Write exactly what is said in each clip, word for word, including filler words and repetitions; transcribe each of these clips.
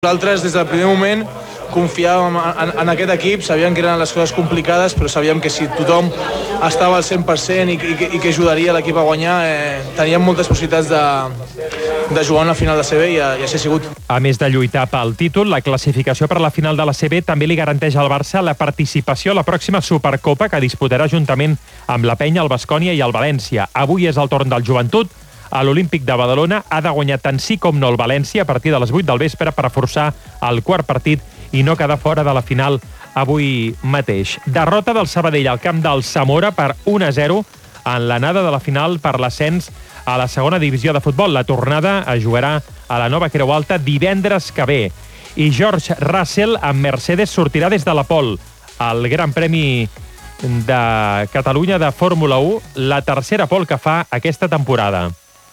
Nosaltres, des del primer moment, confiàvem en, en aquest equip, sabíem que eren les coses complicades, però sabíem que si tothom estava al cent per cent i, i, i que ajudaria l'equip a guanyar, eh, teníem moltes possibilitats de, de jugar una final de C B i, i així ha sigut. A més de lluitar pel títol, la classificació per la final de la C B també li garanteix al Barça la participació a la pròxima Supercopa que disputarà juntament amb la Penya, el Baskonia i el València. Avui és el torn del Joventut. A l'Olímpic de Badalona ha de guanyar tant sí com no el València a partir de les vuit del vespre per a forçar el quart partit i no quedar fora de la final avui mateix. Derrota del Sabadell al camp del Zamora per un a zero en l'anada de la final per l'ascens a la segona divisió de futbol. La tornada es jugarà a la Nova Creu Alta divendres que ve. I George Russell amb Mercedes sortirà des de la pole al Gran Premi de Catalunya de Fórmula u, la tercera pole que fa aquesta temporada.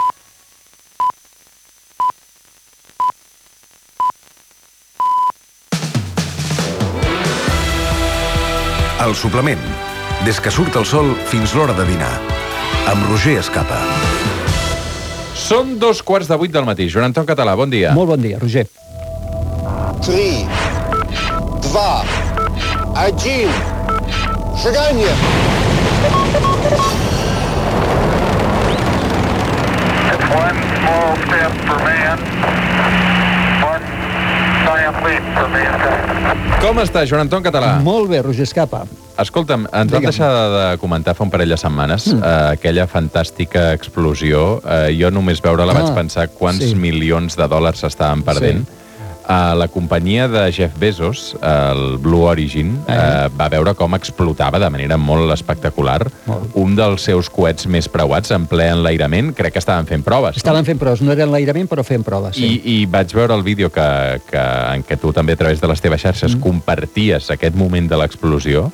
El suplement. Des que surt el sol fins l'hora de dinar. Amb Roger Escapa. Són dos quarts de vuit del matí. Joan Anton Català, bon dia. Molt bon dia, Roger. Три, два, один. Шагание. It's one small step for man, one giant leap for mankind. Com està, Joan Anton Català? Molt bé, Roger Escapa. Escolta'm, ens vam deixar de comentar fa un parell de setmanes mm. eh, aquella fantàstica explosió. Eh, jo només veure-la ah, vaig pensar quants sí. milions de dòlars s'estaven perdent. Sí. Uh, la companyia de Jeff Bezos, uh, el Blue Origin, uh, va veure com explotava de manera molt espectacular molt. un dels seus coets més preuats en ple enlairament. Crec que estaven fent proves. Estaven no? fent proves, no era enlairament, però feien proves. Sí. I, I vaig veure el vídeo que, que, en què tu també a través de les teves xarxes mm. comparties aquest moment de l'explosió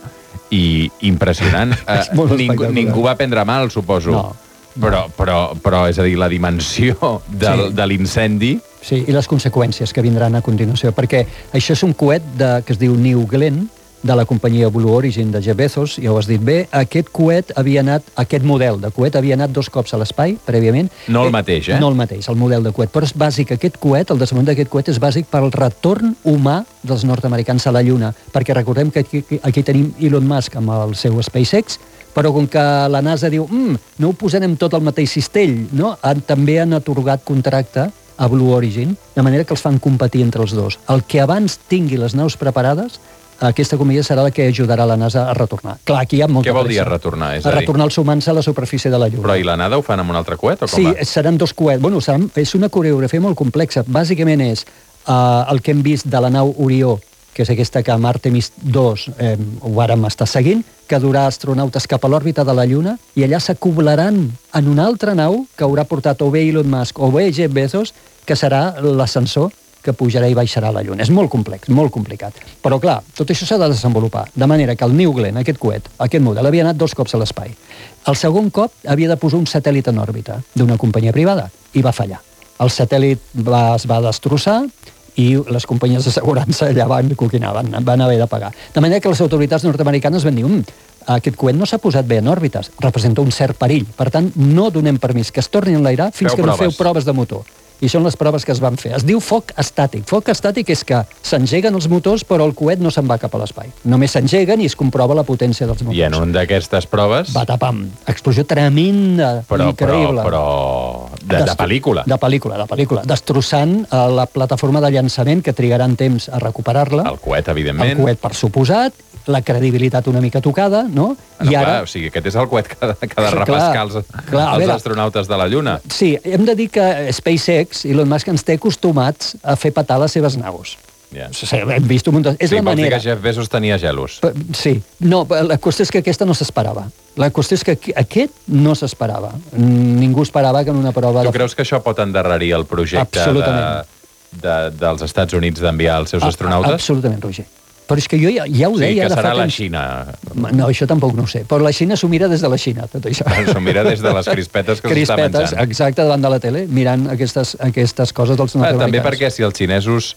i impressionant. Uh, ningú, ningú va prendre mal, suposo. No. Però, però, però, és a dir, la dimensió del, sí. de l'incendi... Sí, i les conseqüències que vindran a continuació, perquè això és un coet de, que es diu New Glenn, de la companyia Blue Origin de Jeff Bezos, ja ho has dit bé. Aquest coet havia anat, aquest model de coet havia anat dos cops a l'espai, prèviament. No el mateix, eh? No el mateix, el model de coet. Però és bàsic, aquest coet, el desenvolupament d'aquest coet és bàsic pel retorn humà dels nord-americans a la Lluna, perquè recordem que aquí, aquí tenim Elon Musk amb el seu SpaceX, però com que la NASA diu mm, no ho posarem tot al mateix cistell, no? Han, també han atorgat contracte a Blue Origin, de manera que els fan competir entre els dos. El que abans tingui les naus preparades, aquesta companyia serà la que ajudarà la NASA a retornar. Clar, aquí hi ha molta Què vol dir pressa. a retornar? És a, a retornar els humans a la superfície de la Lluna. Però i la NASA ho fan amb un altre coet o com sí, va? Sí, seran dos coets. Bueno, seran, és una coreografia molt complexa. Bàsicament és uh, el que hem vist de la nau Orió, que és aquesta que amb Artemis dos eh, ho vàrem estar seguint, que durà astronautes cap a l'òrbita de la Lluna, i allà s'acoblaran en una altra nau que haurà portat o bé Elon Musk o bé Jeff Bezos, que serà l'ascensor que pujarà i baixarà a la Lluna. És molt complex, molt complicat. Però, clar, tot això s'ha de desenvolupar, de manera que el New Glenn, aquest coet, aquest model, havia anat dos cops a l'espai. El segon cop havia de posar un satèl·lit en òrbita d'una companyia privada, i va fallar. El satèl·lit va, es va destrossar, i les companyies d'assegurança allà van coquinar, van, van haver de pagar. De manera que les autoritats nord-americanes van dir mm, aquest coet no s'ha posat bé en òrbites, representa un cert perill. Per tant, no donem permís que es torni a enlairar fins feu que proves. no feu proves de motor. I són les proves que es van fer. Es diu foc estàtic. Foc estàtic és que s'engeguen els motors, però el coet no se'n va cap a l'espai. Només s'engeguen i es comprova la potència dels motors. I en un d'aquestes proves... Va tapam. Explosió tremenda, però, increïble. Però, però... De, de pel·lícula. De pel·lícula, de pel·lícula. Destrossant uh, la plataforma de llançament, que trigaran temps a recuperar-la. El coet, evidentment. El coet, per suposat. La credibilitat una mica tocada, no? Ah, no I ara... clar, o sigui, aquest és el coet que ha de, que ha de repescar els, clar, els veure, astronautes de la Lluna. Sí, hem de dir que SpaceX, Elon Musk, ens té acostumats a fer petar les seves naus. Yeah. O sigui, hem vist un munt de... És sí, la manera. manera. Sí, que Jeff Bezos tenia gelos. P sí. No, la qüestió és que aquesta no s'esperava. La qüestió és que aquest no s'esperava. Ningú esperava que en una prova... Tu de... creus que això pot endarrerir el projecte de, de, dels Estats Units d'enviar els seus a, astronautes? Absolutament, Roger. Però és que jo ja, ja ho sí, deia... que serà la temps. Xina. No, això tampoc no ho sé. Però la Xina s'ho mira des de la Xina, tot això. S'ho mira des de les crispetes que s'està menjant. Exacte, davant de la tele, mirant aquestes, aquestes coses dels nord-americans. També perquè si els xinesos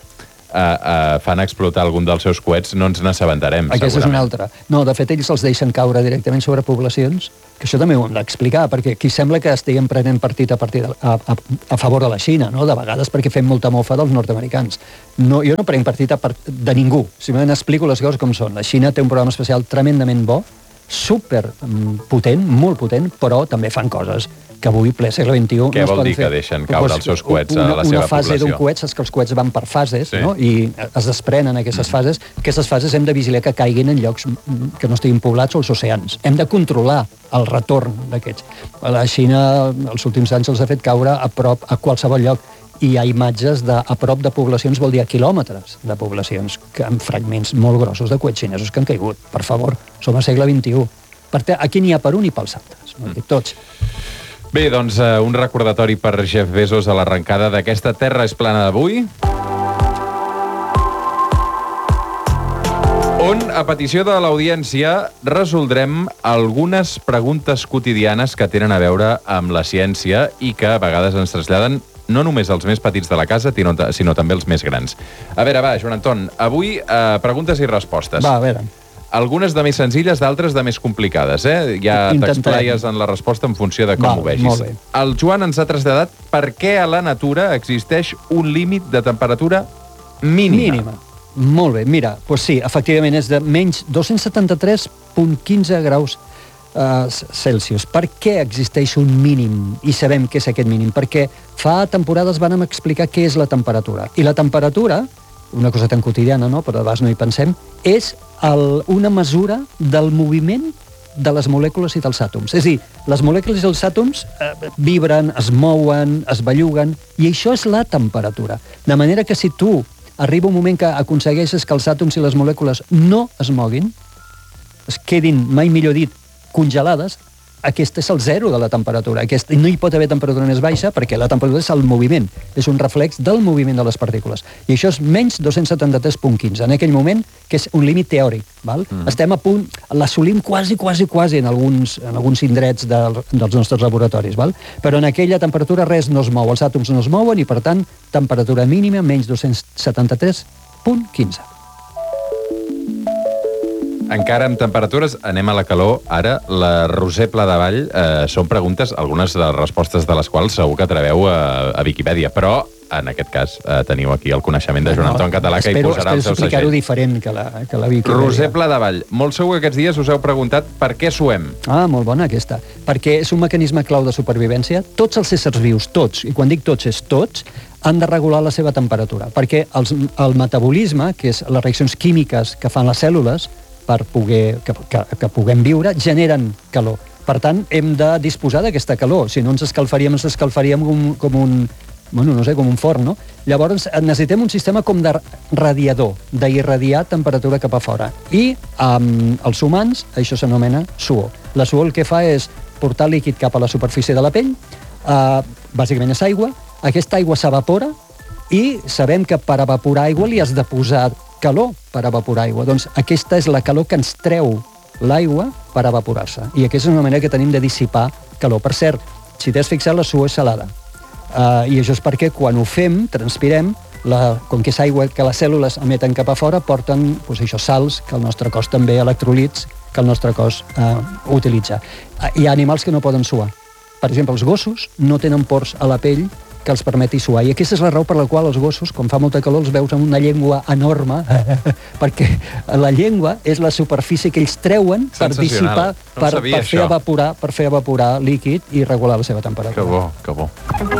uh, uh, fan explotar algun dels seus coets, no ens n'assabentarem, segurament. Aquesta és una altra. No, de fet, ells els deixen caure directament sobre poblacions, que això també ho hem d'explicar, perquè aquí sembla que estiguem prenent partit a, partit a, a, a favor de la Xina, no? De vegades perquè fem molta mofa dels nord-americans. No, jo no prenc partit a part de ningú, simplement explico les coses com són. La Xina té un programa especial tremendament bo, super potent, molt potent, però també fan coses que avui, ple segle vint-i-u... Què no vol dir fer. que deixen caure els seus coets una, a la seva una fase població? d'un coet, saps que els coets van per fases, sí. no? I es desprenen aquestes mm. fases. Aquestes fases hem de vigilar que caiguin en llocs que no estiguin poblats o als oceans. Hem de controlar el retorn d'aquests. La Xina, els últims anys, els ha fet caure a prop a qualsevol lloc. I hi ha imatges de, a prop de poblacions, vol dir a quilòmetres de poblacions, que, amb fragments molt grossos de coets xinesos que han caigut. Per favor, som al segle vint-i-u. Per tant, aquí n'hi ha per un i pels altres. No? Mm. Tots. Bé, doncs, uh, un recordatori per Jeff Bezos a l'arrencada d'aquesta Terra és plana d'avui. On, a petició de l'audiència, resoldrem algunes preguntes quotidianes que tenen a veure amb la ciència i que a vegades ens traslladen no només els més petits de la casa, sinó també els més grans. A veure, va, Joan Anton, avui uh, preguntes i respostes. Va, a veure. Algunes de més senzilles, d'altres de més complicades, eh? Ja t'explaies en la resposta en funció de com Val, ho vegis. molt bé. El Joan ens ha traslladat per què a la natura existeix un límit de temperatura mínima. Mínima. Molt bé, mira, doncs sí, efectivament és de menys dos-cents setanta-tres coma quinze graus uh, Celsius. Per què existeix un mínim? I sabem què és aquest mínim? Perquè fa temporades vàrem explicar què és la temperatura. I la temperatura, una cosa tan quotidiana, no? Però de vegades no hi pensem, és el, una mesura del moviment de les molècules i dels àtoms. És a dir, les molècules i els àtoms eh, vibren, es mouen, es belluguen, i això és la temperatura. De manera que si tu arriba un moment que aconsegueixes que els àtoms i les molècules no es moguin, es quedin, mai millor dit, congelades, aquest és el zero de la temperatura. Aquest, no hi pot haver temperatura més baixa perquè la temperatura és el moviment, és un reflex del moviment de les partícules. I això és menys dos-cents setanta-tres coma quinze, en aquell moment, que és un límit teòric. Val? Mm. Estem a punt, l'assolim quasi, quasi, quasi en alguns, en alguns indrets de, dels nostres laboratoris, val? Però en aquella temperatura res no es mou, els àtoms no es mouen i, per tant, temperatura mínima menys dos-cents setanta-tres coma quinze. Encara amb temperatures, anem a la calor. Ara, la Roser Pladevall, eh, són preguntes, algunes de les respostes de les quals segur que trobeu a, a Viquipèdia, però en aquest cas eh, teniu aquí el coneixement de Joan Anton Català, que espero, hi posarà el seu segell. Espero explicar-ho diferent que la, que la Viquipèdia. Roser Pladevall, molt segur que aquests dies us heu preguntat per què suem. Ah, molt bona aquesta. Perquè és un mecanisme clau de supervivència. Tots els éssers vius, tots, i quan dic tots és tots, han de regular la seva temperatura. Perquè els, el metabolisme, que és les reaccions químiques que fan les cèl·lules, per poder, que, que, que puguem viure, generen calor. Per tant, hem de disposar d'aquesta calor. Si no ens escalfaríem, ens escalfaríem com, com un, bueno, no sé, com un forn, no? Llavors, necessitem un sistema com de radiador, d'irradiar temperatura cap a fora. I amb els humans, això s'anomena suor. La suor el que fa és portar líquid cap a la superfície de la pell, eh, bàsicament és aigua, aquesta aigua s'evapora i sabem que per evaporar aigua li has de posar calor per evaporar aigua. Doncs aquesta és la calor que ens treu l'aigua per evaporar-se. I aquesta és una manera que tenim de dissipar calor. Per cert, si t'has fixat, la suor és salada. Uh, I això és perquè quan ho fem, transpirem, la, com que és aigua que les cèl·lules emeten cap a fora, porten doncs, això, sals, que el nostre cos també, electrolits, que el nostre cos uh, utilitza. Uh, hi ha animals que no poden suar. Per exemple, els gossos no tenen pors a la pell que els permeti suar. I aquesta és la raó per la qual els gossos, quan fa molta calor, els veus amb una llengua enorme, perquè la llengua és la superfície que ells treuen per dissipar, no per, per, fer evaporar, per fer evaporar líquid i regular la seva temperatura. Que bo, que bo.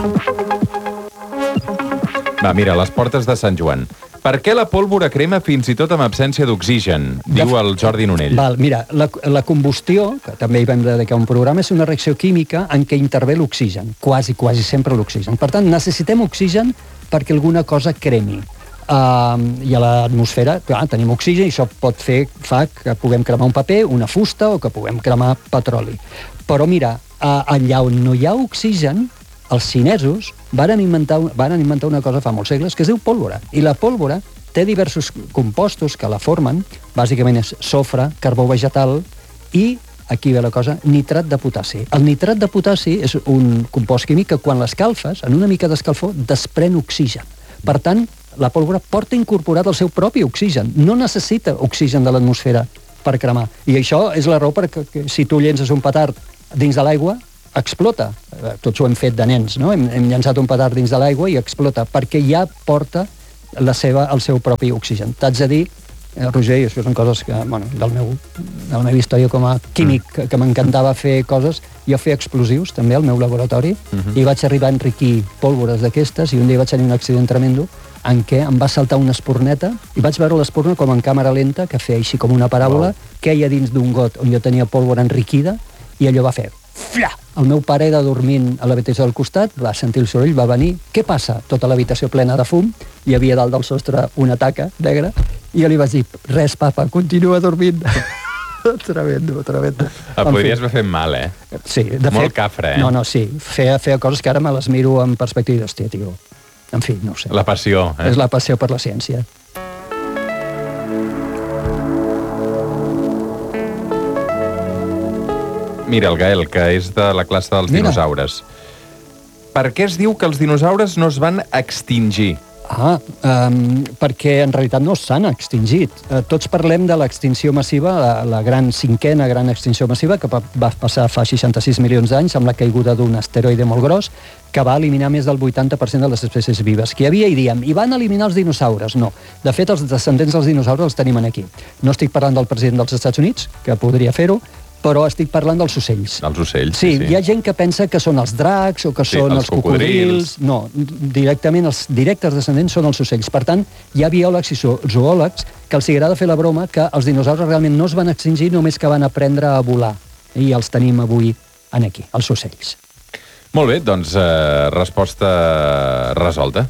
Va, mira, les portes de Sant Joan. Per què la pólvora crema fins i tot amb absència d'oxigen? Diu el Jordi Nonell. Val, mira, la, la combustió, que també hi vam dedicar un programa, és una reacció química en què intervé l'oxigen, quasi, quasi sempre l'oxigen. Per tant, necessitem oxigen perquè alguna cosa cremi. Uh, I a l'atmosfera, clar, tenim oxigen i això pot fer, fa que puguem cremar un paper, una fusta o que puguem cremar petroli. Però mira, uh, allà on no hi ha oxigen, els xinesos varen inventar, varen inventar una cosa fa molts segles que es diu pólvora. I la pólvora té diversos compostos que la formen, bàsicament és sofre, carbó vegetal i, aquí ve la cosa, nitrat de potassi. El nitrat de potassi és un compost químic que quan l'escalfes, en una mica d'escalfor, desprèn oxigen. Per tant, la pólvora porta incorporat el seu propi oxigen. No necessita oxigen de l'atmosfera per cremar. I això és la raó perquè si tu llences un petard dins de l'aigua, explota. Tots ho hem fet de nens, no? Hem, hem llançat un petard dins de l'aigua i explota, perquè ja porta la seva, el seu propi oxigen. T'haig de dir, eh, Roger, i això són coses que, bueno, del meu, de la meva història com a químic, que, que m'encantava fer coses, jo feia explosius també al meu laboratori, uh-huh. i vaig arribar a enriquir pólvores d'aquestes, i un dia vaig tenir un accident tremendo en què em va saltar una espurneta i vaig veure l'espurna com en càmera lenta, que feia així com una paràbola, wow. queia dins d'un got on jo tenia pólvora enriquida, i allò va fer fla! El meu pare era dormint a l'habitació del costat, va sentir el soroll, va venir, què passa? Tota l'habitació plena de fum, hi havia dalt del sostre una taca negra, i jo li vaig dir, res, papa, continua dormint. Tremendo, tremendo. El podries haver fet mal, eh? Sí, de Molt fet, cafre, eh? No, no, sí, feia, feia coses que ara me les miro en perspectiva, hòstia, tio. En fi, no ho sé. La passió, eh? És la passió per la ciència. Mira, el Gael, que és de la classe dels Mira. dinosaures. Per què es diu que els dinosaures no es van extingir? Ah, um, perquè en realitat no s'han extingit. Uh, tots parlem de l'extinció massiva, la, la gran cinquena gran extinció massiva, que va, va passar fa seixanta-sis milions d'anys amb la caiguda d'un asteroide molt gros, que va eliminar més del vuitanta per cent de les espècies vives que hi havia, i diem, i van eliminar els dinosaures? No. De fet, els descendents dels dinosaures els tenim aquí. No estic parlant del president dels Estats Units, que podria fer-ho, però estic parlant dels ocells. Els ocells, sí. sí. Hi ha gent que pensa que són els dracs o que Sí, són els els cocodrils. cocodrils. No, directament els directes descendents són els ocells. Per tant, hi ha biòlegs i zo- zoòlegs que els agrada fer la broma que els dinosaures realment no es van extingir, només que van aprendre a volar. I els tenim avui en aquí, els ocells. Molt bé, doncs eh, resposta resolta.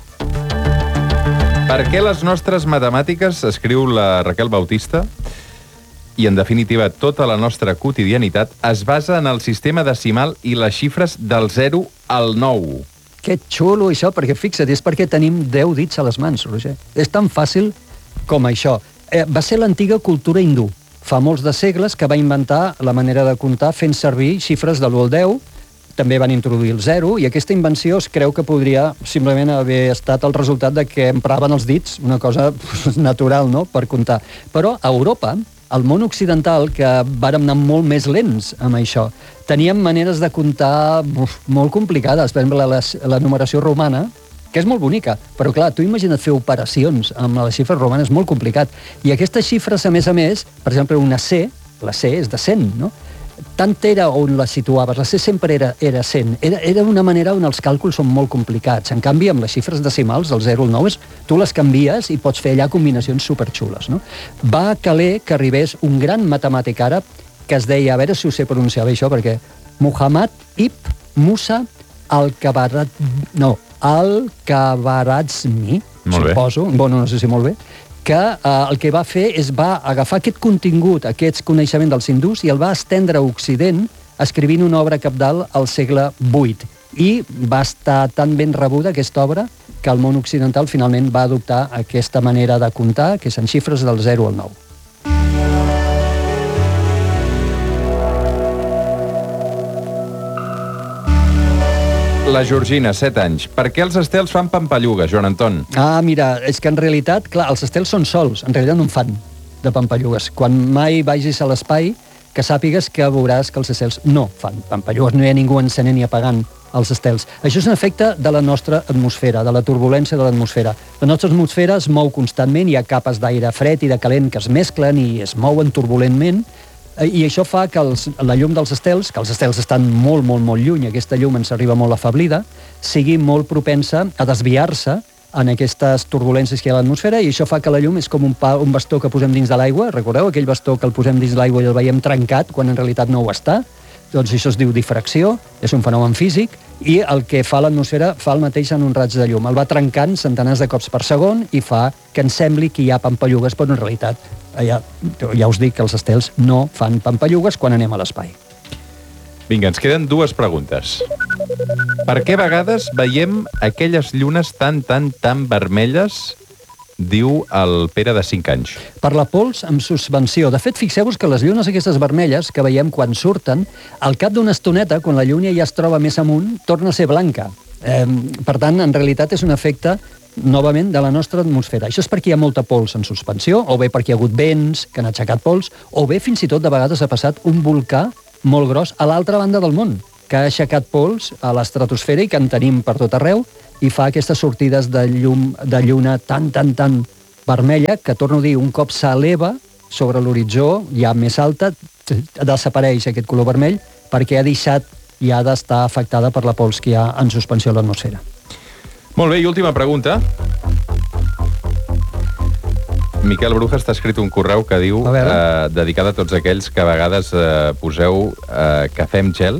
Per què les nostres matemàtiques, escriu la Raquel Bautista, i, en definitiva, tota la nostra quotidianitat es basa en el sistema decimal i les xifres del zero al nou. Que xulo això, perquè fixa't, és perquè tenim deu dits a les mans, Roger. És tan fàcil com això. Eh, va ser l'antiga cultura hindú, fa molts de segles, que va inventar la manera de comptar fent servir xifres de l'u al deu, també van introduir el zero, i aquesta invenció es creu que podria simplement haver estat el resultat de que empraven els dits, una cosa natural, no?, per comptar. Però a Europa, al món occidental, que vàrem anar molt més lents amb això, teníem maneres de comptar uf, molt complicades. Per exemple, la, la numeració romana, que és molt bonica, però clar, tu imagina't fer operacions amb les xifres romanes, és molt complicat. I aquestes xifres, a més a més, per exemple, una C, la C és de cent, no? Tant era on la situaves, la C sempre era, era cent. Era, era una manera on els càlculs són molt complicats. En canvi, amb les xifres decimals, del zero al nou, és, tu les canvies i pots fer allà combinacions superxules, no? Va caler que arribés un gran matemàtic àrab que es deia, a veure si ho sé pronunciar bé això, perquè Muhammad ibn Musa al-Kabarat... No, al-Kabarazmi, suposo, bueno, no sé si molt bé, que eh, el que va fer és va agafar aquest contingut, aquest coneixement dels hindús, i el va estendre a Occident escrivint una obra cabdal al segle vuit. I va estar tan ben rebuda aquesta obra que el món occidental finalment va adoptar aquesta manera de comptar, que són xifres del zero al nou. La Georgina, set anys. Per què els estels fan pampallugues, Joan Anton? Ah, mira, és que en realitat, clar, els estels són sols, en realitat no en fan de pampallugues. Quan mai vagis a l'espai, que sàpigues que veuràs que els estels no fan pampallugues, no hi ha ningú encenent ni apagant els estels. Això és un efecte de la nostra atmosfera, de la turbulència de l'atmosfera. La nostra atmosfera es mou constantment, hi ha capes d'aire fred i de calent que es mesclen i es mouen turbulentment, i això fa que els, la llum dels estels, que els estels estan molt, molt, molt lluny, aquesta llum ens arriba molt afablida, sigui molt propensa a desviar-se en aquestes turbulències que hi ha a l'atmosfera, i això fa que la llum és com un, pa, un bastó que posem dins de l'aigua. Recordeu aquell bastó que el posem dins de l'aigua i el veiem trencat quan en realitat no ho està? Doncs això es diu difracció, és un fenomen físic, i el que fa l'atmosfera fa el mateix en un raig de llum. El va trencant centenars de cops per segon i fa que ens sembli que hi ha pampallugues, però en realitat ja, ja us dic que els estels no fan pampallugues quan anem a l'espai. Vinga, ens queden dues preguntes. Per què a vegades veiem aquelles llunes tan, tan, tan vermelles, diu el Pere de cinc anys? Per la pols amb suspensió. De fet, fixeu-vos que les llunes aquestes vermelles que veiem quan surten, al cap d'una estoneta, quan la lluna ja es troba més amunt, torna a ser blanca. Eh, per tant, en realitat és un efecte novament, de la nostra atmosfera. Això és perquè hi ha molta pols en suspensió, o bé perquè hi ha hagut vents que han aixecat pols, o bé fins i tot de vegades ha passat un volcà molt gros a l'altra banda del món, que ha aixecat pols a l'estratosfera i que en tenim per tot arreu, i fa aquestes sortides de llum, de lluna tan, tan, tan vermella, que, torno a dir, un cop s'eleva sobre l'horitzó, ja més alta, desapareix aquest color vermell, perquè ha deixat i ha d'estar afectada per la pols que hi ha en suspensió a l'atmosfera. Molt bé, i última pregunta. Miquel Brujas t'ha escrit un correu que diu, eh, dedicat a tots aquells que a vegades eh, poseu eh, cafè amb gel,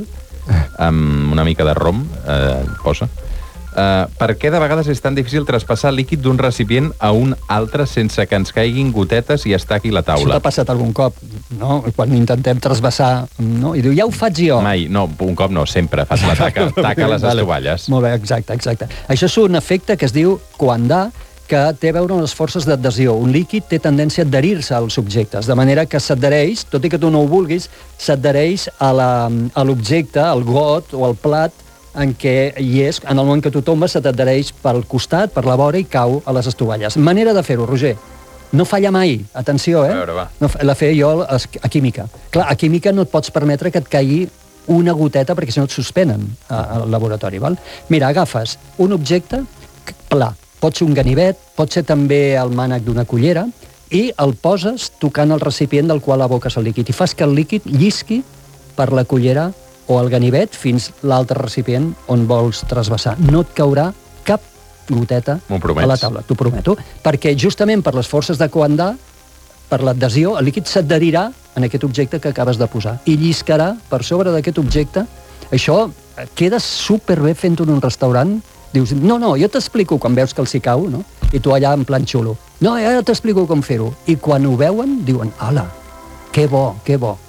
amb una mica de rom, eh, posa. Eh, per què de vegades és tan difícil traspassar el líquid d'un recipient a un altre sense que ens caiguin gotetes i es taqui la taula? Això t'ha passat algun cop, no? Quan intentem trasbassar, no? I diu, ja ho faig jo. Mai, no, un cop no, sempre fas la taca, taca les estovalles. Molt bé, exacte, exacte. Això és un efecte que es diu coandà, que té a veure amb les forces d'adhesió. Un líquid té tendència a adherir-se als objectes, de manera que s'adhereix, tot i que tu no ho vulguis, s'adhereix a l'objecte, al got o al plat en què hi és, en el moment que tu tombes, se t'adhereix pel costat, per la vora i cau a les estovalles. Manera de fer-ho, Roger. No falla mai, atenció, eh? A veure, va. No, la feia jo a química. Clar, a química no et pots permetre que et caigui una goteta perquè si no et suspenen al laboratori, val? Mira, agafes un objecte pla, pot ser un ganivet, pot ser també el mànec d'una cullera, i el poses tocant el recipient del qual aboques el líquid, i fas que el líquid llisqui per la cullera o el ganivet fins l'altre recipient on vols trasbassar. No et caurà cap goteta a la taula, t'ho prometo, perquè justament per les forces de coandà, per l'adhesió, el líquid s'adherirà en aquest objecte que acabes de posar i lliscarà per sobre d'aquest objecte. Això queda superbé fent-ho en un restaurant. Dius, no, no, jo t'explico quan veus que els hi cau, no? I tu allà en plan xulo. No, ja t'explico com fer-ho. I quan ho veuen, diuen, ala, que bo, que bo.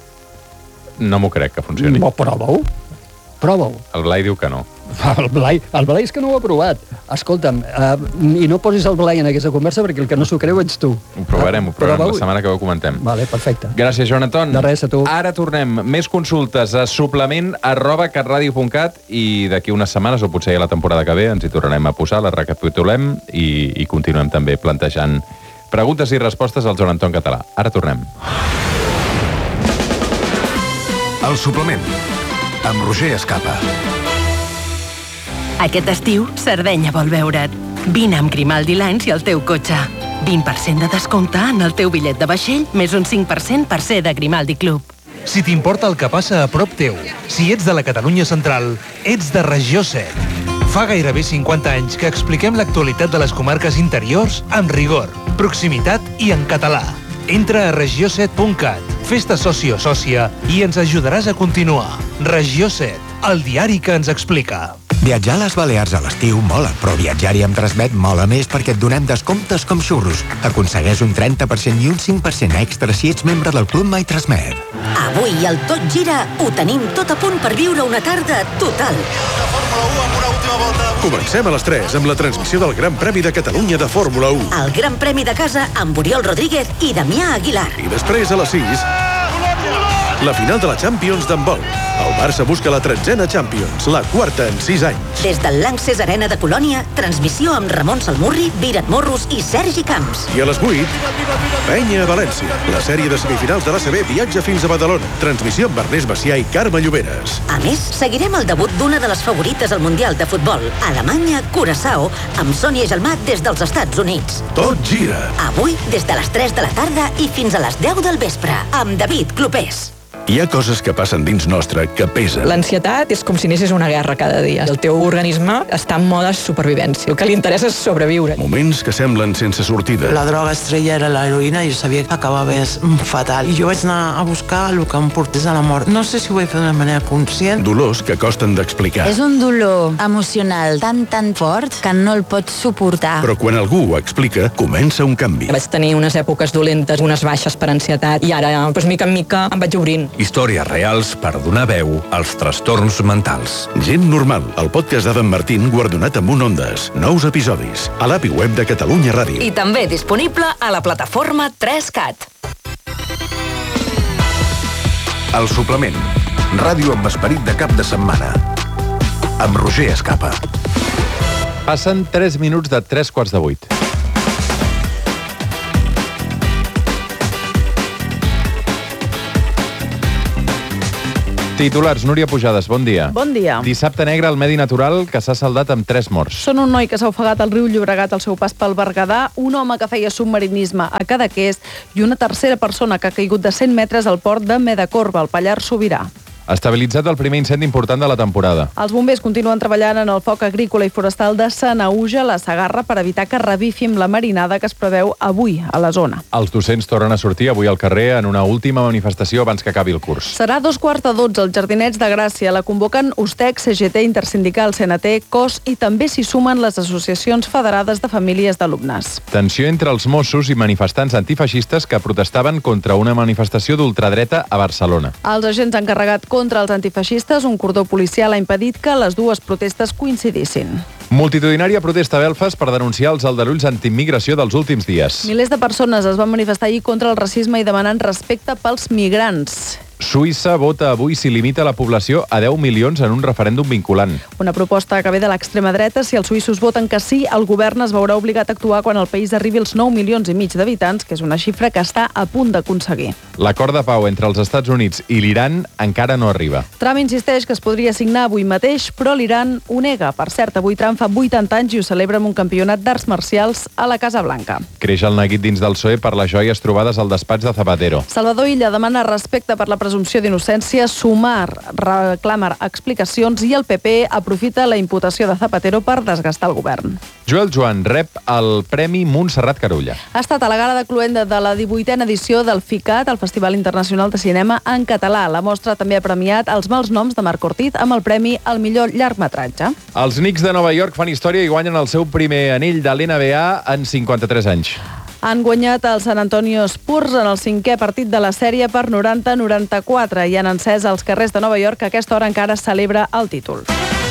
No m'ho crec que funcioni. No, prova-ho. Prova-ho. El Blai diu que no. El Blai, el Blai és que no ho ha provat. Escolta'm, uh, i no posis el Blai en aquesta conversa perquè el que no s'ho creu ets tu. Ho provarem, ho provarem la setmana que ho comentem. Vale, perfecte. Gràcies, Joan Anton. De res, a tu. Ara tornem. Més consultes a suplement arroba catradio punt cat i d'aquí unes setmanes, o potser ja la temporada que ve, ens hi tornarem a posar, la recapitulem i, i continuem també plantejant preguntes i respostes al Joan Anton català. Ara tornem. El suplement, amb Roger Escapa. Aquest estiu, Sardenya vol veure't. Vine amb Grimaldi Lines i el teu cotxe. vint per cent de descompte en el teu bitllet de vaixell, més un cinc per cent per ser de Grimaldi Club. Si t'importa el que passa a prop teu, si ets de la Catalunya central, ets de Regió set. Fa gairebé cinquanta anys que expliquem l'actualitat de les comarques interiors amb rigor, proximitat i en català. Entra a regió set punt cat, fes-te soci o sòcia i ens ajudaràs a continuar. Regió set, el diari que ens explica. Viatjar a les Balears a l'estiu mola, però viatjar-hi amb Transmet mola més perquè et donem descomptes com xurros. Aconsegueix un trenta per cent i un cinc per cent extra si ets membre del Club My Transmet. Avui al Tot Gira ho tenim tot a punt per viure una tarda total. Comencem a les tres amb la transmissió del Gran Premi de Catalunya de Fórmula u. El Gran Premi de casa amb Oriol Rodríguez i Damià Aguilar. I després a les sis, la final de la Champions d'handbol. El Barça busca la tretzena Champions, la quarta en sis anys. Des del Lanxess Arena de Colònia, transmissió amb Ramon Salmurri, Virat Morros i Sergi Camps. I a les vuit, Penya a València. La sèrie de semifinals de l'A C B viatja fins a Badalona. Transmissió amb Ernest Macià i Carme Lloberes. A més, seguirem el debut d'una de les favorites al Mundial de Futbol, Alemanya, Curaçao, amb Sònia Gelmà des dels Estats Units. Tot gira. Avui, des de les tres de la tarda i fins a les deu del vespre, amb David Clopés. Hi ha coses que passen dins nostre que pesen. L'ansietat és com si anessis una guerra cada dia. El teu organisme està en mode supervivència. El que li interessa és sobreviure. Moments que semblen sense sortida. La droga estrella era l'heroïna i jo sabia que acabava fatal. I jo vaig anar a buscar el que em portés a la mort. No sé si ho vaig fer d'una manera conscient. Dolors que costen d'explicar. És un dolor emocional tan, tan fort que no el pots suportar. Però quan algú ho explica, comença un canvi. Vaig tenir unes èpoques dolentes, unes baixes per ansietat, i ara, doncs, mica en mica, em vaig obrint. Històries reals per donar veu als trastorns mentals. Gent normal, el podcast d'Adam Martín guardonat amb un Ondes. Nous episodis a l'A P I web de Catalunya Ràdio. I també disponible a la plataforma tres cat. El suplement. Ràdio amb esperit de cap de setmana. Amb Roger Escapa. Passen tres minuts de tres quarts de vuit. Titulars, Núria Pujades, bon dia. Bon dia. Dissabte negre al medi natural que s'ha saldat amb tres morts. Són un noi que s'ha ofegat al riu Llobregat al seu pas pel Berguedà, un home que feia submarinisme a Cadaqués i una tercera persona que ha caigut de cent metres al port de Medacorba, al Pallars Sobirà. Estabilitzat el primer incendi important de la temporada. Els bombers continuen treballant en el foc agrícola i forestal de Sanaüja, la Segarra, per evitar que revifi amb la marinada que es preveu avui a la zona. Els docents tornen a sortir avui al carrer en una última manifestació abans que acabi el curs. Serà a dos quarts de dotze als Jardinets de Gràcia. La convoquen U S T E C, C G T, Intersindical, C N T, C O S i també s'hi sumen les associacions federades de famílies d'alumnes. Tensió entre els Mossos i manifestants antifeixistes que protestaven contra una manifestació d'ultradreta a Barcelona. Els agents han carregat contra els antifeixistes. Un cordó policial ha impedit que les dues protestes coincidissin. Multitudinària protesta a Belfast per denunciar els aldarulls antiimmigració dels últims dies. Milers de persones es van manifestar ahir contra el racisme i demanant respecte pels migrants. Suïssa vota avui si limita la població a deu milions en un referèndum vinculant. Una proposta que ve de l'extrema dreta. Si els suïssos voten que sí, el govern es veurà obligat a actuar quan el país arribi als nou milions i mig d'habitants, que és una xifra que està a punt d'aconseguir. L'acord de pau entre els Estats Units i l'Iran encara no arriba. Trump insisteix que es podria signar avui mateix, però l'Iran ho nega. Per cert, avui Trump fa vuitanta anys i ho celebra amb un campionat d'arts marcials a la Casa Blanca. Creix el neguit dins del P S O E per les joies trobades al despatx de Zapatero. Salvador Illa demana respecte per la presumpció d'innocència, Sumar reclama explicacions i el P P aprofita la imputació de Zapatero per desgastar el govern. Joel Joan rep el Premi Montserrat Carulla. Ha estat a la gala de cluenda de la divuitena edició del FICAT, el Festival Internacional de Cinema en Català. La mostra també ha premiat Els mals noms de Marc Ortiz amb el premi al millor llargmetratge. Els Knicks de Nova York fan història i guanyen el seu primer anell de l'N B A en cinquanta-tres anys. Han guanyat el San Antonio Spurs en el cinquè partit de la sèrie per noranta a noranta-quatre i han encès als carrers de Nova York, que a aquesta hora encara celebra el títol.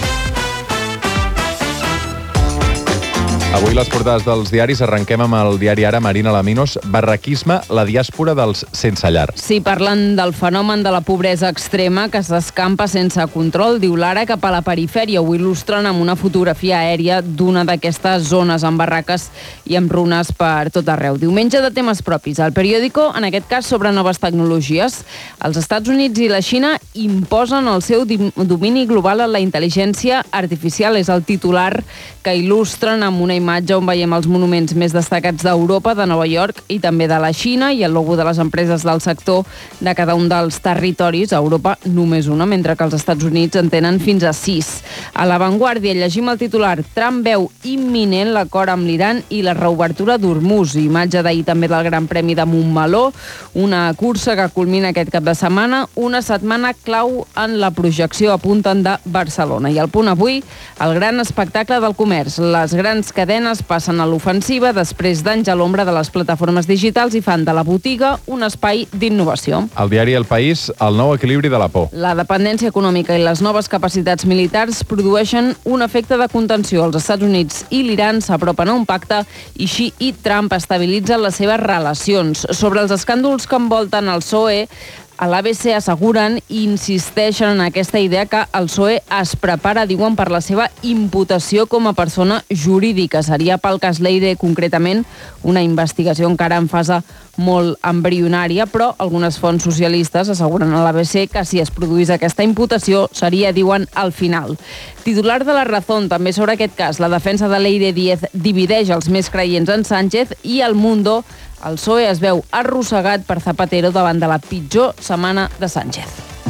Avui les portades dels diaris arrenquem amb el diari Ara, Marina Laminos, barraquisme, la diàspora dels sense llar. Sí, parlen del fenomen de la pobresa extrema que s'escampa sense control, diu l'Ara, cap a la perifèria. Ho il·lustren amb una fotografia aèria d'una d'aquestes zones amb barraques i amb runes per tot arreu. Diumenge de temes propis. El periòdico, en aquest cas, sobre noves tecnologies. Els Estats Units i la Xina imposen el seu domini global en la intel·ligència artificial. És el titular que il·lustren amb una imatge on veiem els monuments més destacats d'Europa, de Nova York i també de la Xina i el logo de les empreses del sector de cada un dels territoris. A Europa només una, mentre que els Estats Units en tenen fins a sis. A l'Avantguàrdia llegim el titular: Trump veu imminent l'acord amb l'Iran i la reobertura d'Hormuz. Imatge d'ahir també del Gran Premi de Montmeló, una cursa que culmina aquest cap de setmana, una setmana clau en la projecció, apunten, de Barcelona. I al Punt avui, el gran espectacle del comerç. Les grans cadenes passen a l'ofensiva després d'anys a l'ombra de les plataformes digitals i fan de la botiga un espai d'innovació. El diari El País, el nou equilibri de la por. La dependència econòmica i les noves capacitats militars produeixen un efecte de contenció. Els Estats Units i l'Iran s'apropen a un pacte i Xi i Trump estabilitzen les seves relacions. Sobre els escàndols que envolten el P S O E, a l'A B C asseguren i insisteixen en aquesta idea que el P S O E es prepara, diuen, per la seva imputació com a persona jurídica. Seria pel cas Leire, concretament, una investigació encara en fase molt embrionària, però algunes fonts socialistes asseguren a l'A B C que si es produís aquesta imputació seria, diuen, al final. Titular de La Razón, també sobre aquest cas. La defensa de Leire Díez divideix els més creients en Sánchez i El Mundo. El P S O E es veu arrossegat per Zapatero davant de la pitjor setmana de Sánchez.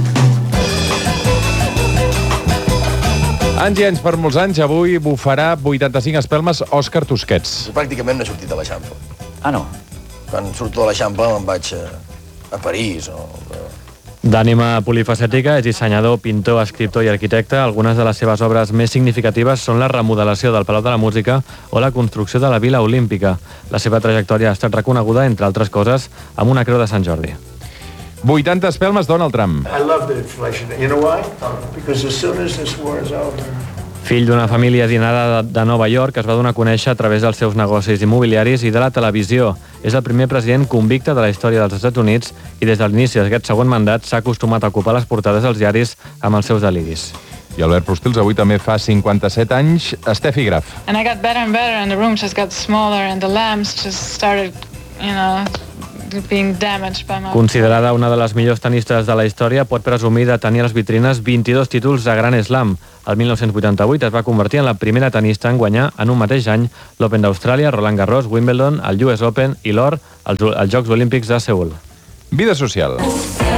Anys i anys per molts anys, avui bufarà vuitanta-cinc espelmes Òscar Tusquets. Pràcticament no he sortit de l'Eixample. Ah, no? Quan surto de l'Eixample me'n vaig a, a París o... D'ànima polifacètica, és dissenyador, pintor, escriptor i arquitecte. Algunes de les seves obres més significatives són la remodelació del Palau de la Música o la construcció de la Vila Olímpica. La seva trajectòria ha estat reconeguda, entre altres coses, amb una creu de Sant Jordi. vuitanta espelmes Donald Trump. I love the inflation. You know why? Because as soon as this war is over... Fill d'una família adinerada de Nova York, es va donar a conèixer a través dels seus negocis immobiliaris i de la televisió. És el primer president convicte de la història dels Estats Units i des de l'inici d'aquest segon mandat s'ha acostumat a ocupar les portades dels diaris amb els seus deliris. I Albert Prostils avui també fa cinquanta-set anys. Estefi Graf. And I got better and better and the room just got smaller and the lamps just started, you know, being damaged by my... Considerada una de les millors tenistes de la història, pot presumir de tenir a les vitrines vint-i-dos títols de Grand Slam. El mil nou-cents vuitanta-vuit es va convertir en la primera tenista en guanyar en un mateix any l'Open d'Austràlia, Roland Garros, Wimbledon, el U S Open i l'or als Jocs Olímpics de Seul. Vida social.